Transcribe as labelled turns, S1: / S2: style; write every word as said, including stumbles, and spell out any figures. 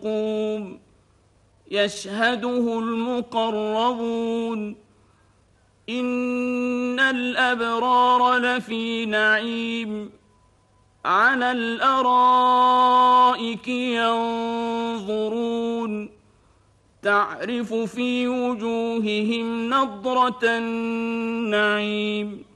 S1: مرقوم يشهده المقربون إن الأبرار لفي نعيم على الأرائك ينظرون تعرف في وجوههم نضرة النعيم